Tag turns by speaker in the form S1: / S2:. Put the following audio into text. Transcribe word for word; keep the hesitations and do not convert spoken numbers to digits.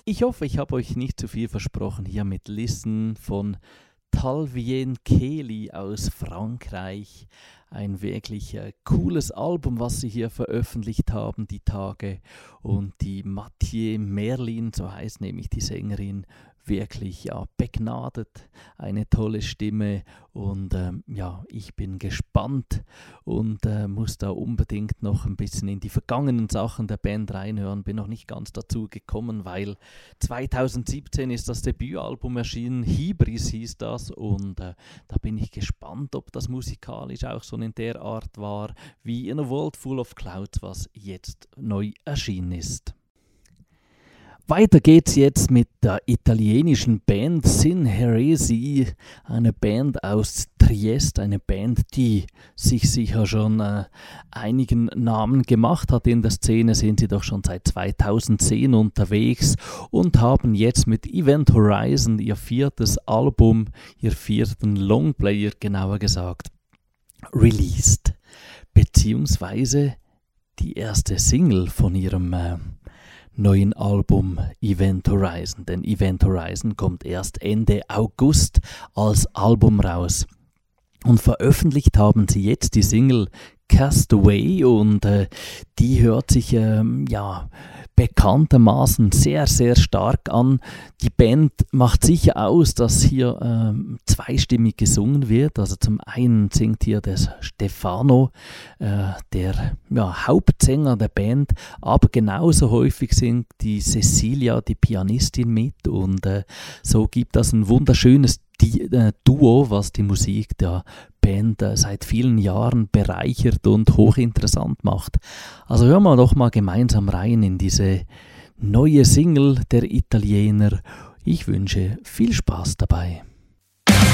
S1: Ich hoffe, ich habe euch nicht zu viel versprochen hier mit Listen von Talvien Kelly aus Frankreich. Ein wirklich äh, cooles Album, was sie hier veröffentlicht haben, die Tage. Und die Mathieu Merlin, so heißt nämlich die Sängerin, wirklich ja, begnadet, eine tolle Stimme und ähm, ja, ich bin gespannt und äh, muss da unbedingt noch ein bisschen in die vergangenen Sachen der Band reinhören, bin noch nicht ganz dazu gekommen, weil zweitausendsiebzehn ist das Debütalbum erschienen, Hybris hieß das und äh, da bin ich gespannt, ob das musikalisch auch so in der Art war wie In a World Full of Clouds, was jetzt neu erschienen ist. Weiter geht's jetzt mit der italienischen Band Sin Heresi, eine Band aus Triest, eine Band, die sich sicher schon äh, einigen Namen gemacht hat in der Szene, sind sie doch schon seit zweitausendzehn unterwegs und haben jetzt mit Event Horizon ihr viertes Album, ihr vierten Longplayer genauer gesagt, released, beziehungsweise die erste Single von ihrem äh, neuen Album Event Horizon, denn Event Horizon kommt erst Ende August als Album raus. Und veröffentlicht haben sie jetzt die Single Castaway und äh, die hört sich ähm, ja bekanntermaßen sehr, sehr stark an. Die Band macht sicher aus, dass hier ähm, zweistimmig gesungen wird. Also zum einen singt hier der Stefano, äh, der ja, Hauptsänger der Band, aber genauso häufig singt die Cecilia, die Pianistin, mit und äh, so gibt das ein wunderschönes Die, äh, Duo, was die Musik der Band äh, seit vielen Jahren bereichert und hochinteressant macht. Also hören wir doch mal gemeinsam rein in diese neue Single der Italiener. Ich wünsche viel Spaß dabei.